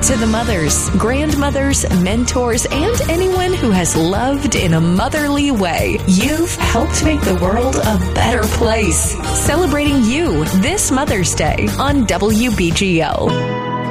To the mothers, grandmothers, mentors, and anyone who has loved in a motherly way, you've helped make the world a better place. Celebrating you this Mother's Day on WBGO.